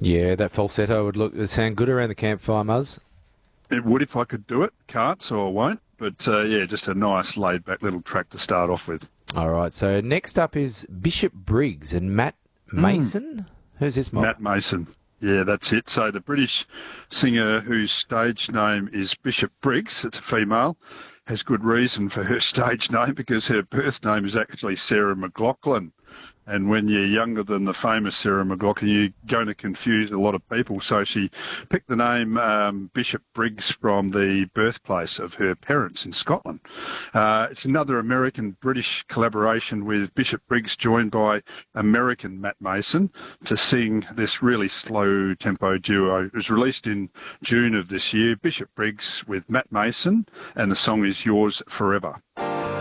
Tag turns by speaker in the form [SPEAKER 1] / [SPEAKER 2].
[SPEAKER 1] Yeah, that falsetto would sound good around the campfire, Muzz.
[SPEAKER 2] It would if I could do it. Can't, so I won't. But yeah, just a nice laid-back little track to start off with.
[SPEAKER 1] All right, so next up is Bishop Briggs and Matt Mason. Who's this, Mob?
[SPEAKER 2] Matt Mason. Yeah, that's it. So the British singer whose stage name is Bishop Briggs, it's a female, has good reason for her stage name because her birth name is actually Sarah McLachlan. And when you're younger than the famous Sarah McLachlan, you're going to confuse a lot of people. So she picked the name Bishop Briggs from the birthplace of her parents in Scotland. It's another American-British collaboration with Bishop Briggs joined by American Matt Mason to sing this really slow-tempo duo. It was released in June of this year, Bishop Briggs with Matt Mason, and the song is Yours Forever.